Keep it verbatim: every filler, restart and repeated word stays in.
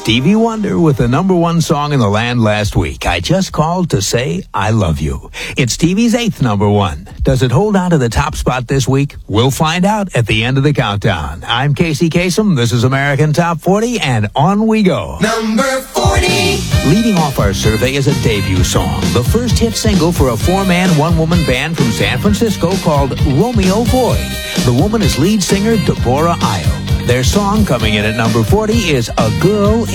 Stevie Wonder with the number one song in the land last week. I just called to say I love you. It's Stevie's eighth number one. Does it hold on to the top spot this week? We'll find out at the end of the countdown. I'm Casey Kasem. This is American Top forty, and on we go. Number forty. Leading off our survey is a debut song, the first hit single for a four-man, one-woman band from San Francisco called Romeo Void. The woman is lead singer Deborah Io. Their song coming in at number forty is A Girl